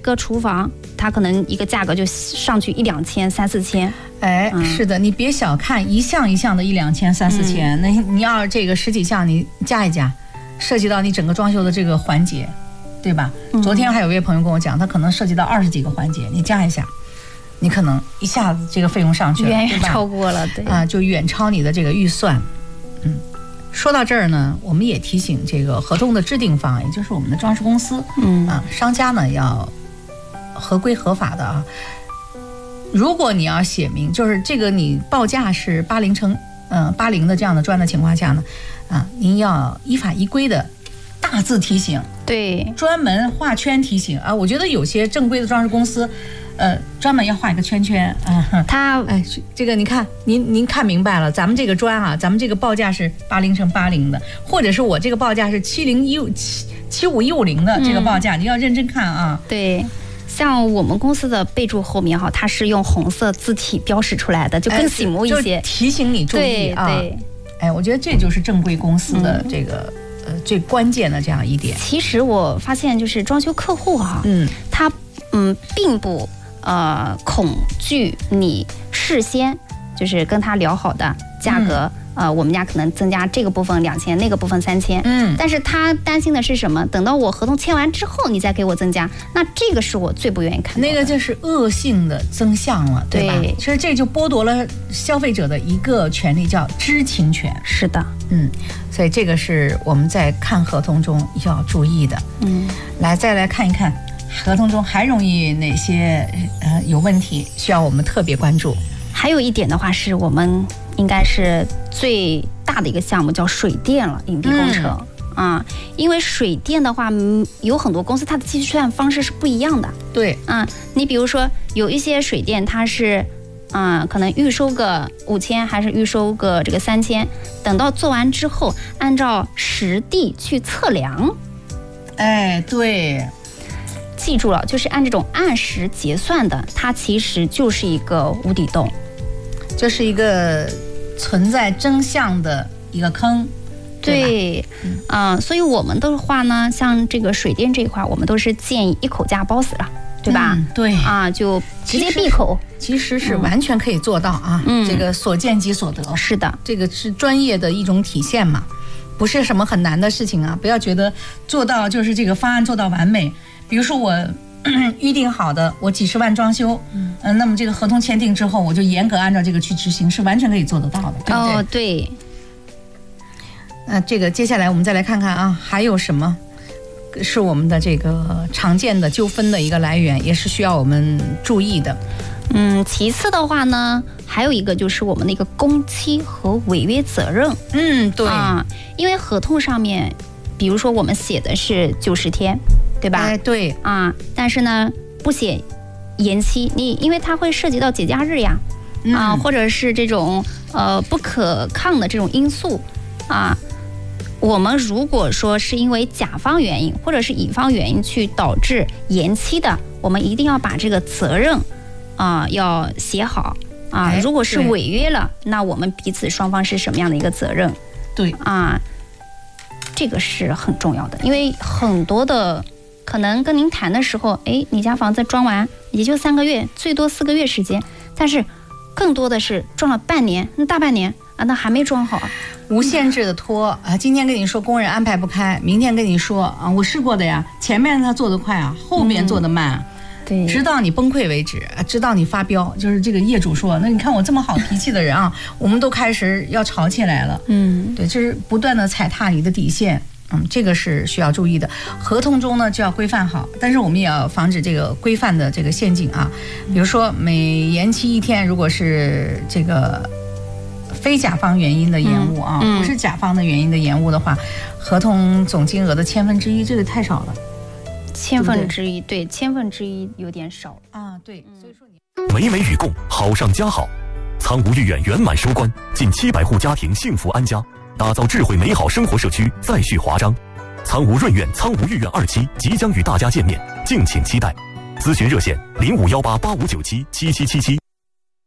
个厨房，它可能一个价格就上去1、2千、3、4千。 哎，是的，你别小看一项一项的1、2千、3、4千，那你要这个10几项你加一加，涉及到你整个装修的这个环节，对吧？昨天还有一位朋友跟我讲，他可能涉及到20几个环节，你加一下，你可能一下子这个费用上去了， 远远超过了，对啊，就远超你的这个预算。说到这儿呢，我们也提醒这个合同的制定方，也就是我们的装饰公司，商家呢要合规合法的啊。如果你要写明，就是这个你报价是80的这样的砖的情况下呢，您要依法依规的大字提醒， 对， 专门画圈提醒啊。我觉得有些正规的装饰公司，专门要画一个圈圈啊。这个你看，您看明白了，咱们这个砖啊，咱们这个报价是80×80的，或者是我这个报价是75150的这个报价，你要认真看啊。 对。像我们公司的备注后面哈，它是用红色字体标识出来的，就更醒目一些， 就提醒你注意啊。 对， 哎，我觉得这就是正规公司的这个最关键的这样一点。 其实我发现就是装修客户哈，他并不恐惧你事先就是跟他聊好的价格。我们家可能增加这个部分2000，那个部分3000。但是他担心的是什么？等到我合同签完之后，你再给我增加，那这个是我最不愿意看到的。 那个就是恶性的增项了，对吧？其实这就剥夺了消费者的一个权利，叫知情权。 是的， 所以这个是我们在看合同中要注意的。再来看一看合同中还容易哪些有问题，需要我们特别关注。 还有一点的话，是我们应该是最大的一个项目，叫水电了，隐蔽工程因为水电的话，有很多公司它的计算方式是不一样的。 对， 你比如说有一些水电它是可能预收个5000，还是预收个这个3000，等到做完之后，按照实地去测量。 哎，对。 记住了，就是按这种按时结算的，它其实就是一个无底洞， 就是一个存在真相的一个坑。 对，所以我们的话呢，像这个水电这一块，我们都是建议一口价包死了，对吧？ 对就直接闭口， 其实是完全可以做到啊。这个所见即所得， 是的， 这个是专业的一种体现嘛，不是什么很难的事情啊。不要觉得做到就是这个方案做到完美。比如说我预定好的，我几十万装修，那么这个合同签订之后，我就严格按照这个去执行，是完全可以做得到的，对不对？ 对。 这个接下来我们再来看看啊，还有什么是我们的这个常见的纠纷的一个来源，也是需要我们注意的。 其次的话呢，还有一个就是我们的一个工期和违约责任。 对因为合同上面，比如说我们写的是90天。对吧？ 对但是呢，不写延期，因为它会涉及到节假日呀，或者是这种不可抗的这种因素我们如果说是因为甲方原因或者是乙方原因去导致延期的，我们一定要把这个责任要写好如果是违约了，那我们彼此双方是什么样的一个责任？ 对这个是很重要的，因为很多的。可能跟您谈的时候，你家房子装完也就3个月，最多4个月时间，但是更多的是装了半年，那大半年那还没装好， 无限制的拖今天跟你说工人安排不开，明天跟你说我试过的呀，前面他做得快后面做得慢对， 直到你崩溃为止，直到你发飙，就是这个业主说，那你看我这么好脾气的人我们都开始要吵起来了。对，就是不断的踩踏你的底线。这个是需要注意的。合同中呢就要规范好，但是我们也要防止这个规范的这个陷阱比如说每延期1天，如果是这个非甲方原因的延误不是甲方的原因的延误的话，合同总金额的1/1000，这个太少了。 1/1000，对，1/1000有点少对，所以说美美与共，好上加好。苍梧御苑圆满收官，近700户家庭幸福安家。打造智慧美好生活社区再续华章，苍梧润苑苍梧御苑2期即将与大家见面，敬请期待。咨询热线：051885977777